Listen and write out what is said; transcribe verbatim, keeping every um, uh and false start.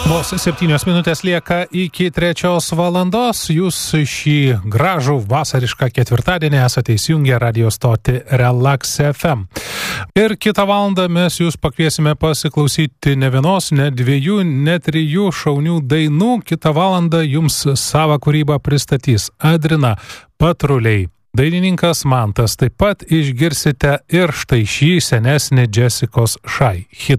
Vos septynios minutės lieka iki trečios valandos. Jūs šį gražų vasarišką ketvirtadienį esate įsijungę radio stotį Relax F M. Ir kitą valandą mes jūs pakviesime pasiklausyti ne vienos, ne dviejų, ne trijų šaunių dainų. Kitą valandą jums savo kūrybą pristatys Adrina Patruliai. Dainininkas Mantas. Taip pat išgirsite ir štai šį senesnį Jessicos Shy hitą.